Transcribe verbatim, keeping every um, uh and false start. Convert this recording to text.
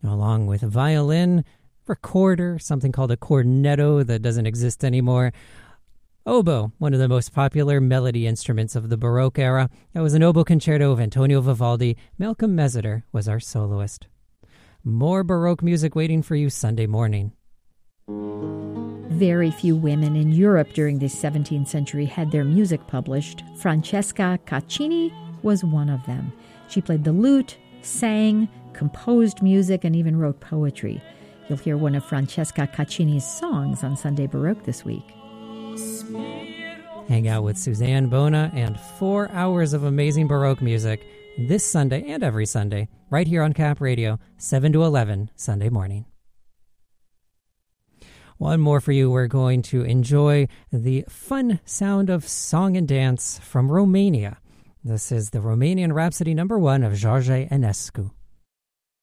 along with violin, recorder, something called a cornetto that doesn't exist anymore, oboe, one of the most popular melody instruments of the Baroque era. That was an oboe concerto of Antonio Vivaldi. Malcolm Mesiter was our soloist. More Baroque music waiting for you Sunday morning. Very few women in Europe during the seventeenth century had their music published. Francesca Caccini was one of them. She played the lute, sang, composed music, and even wrote poetry. You'll hear one of Francesca Caccini's songs on Sunday Baroque this week. Hang out with Suzanne Bona and four hours of amazing Baroque music this Sunday and every Sunday, right here on Cap Radio, seven to eleven, Sunday morning. One more for you. We're going to enjoy the fun sound of song and dance from Romania. This is the Romanian Rhapsody number one of George Enescu.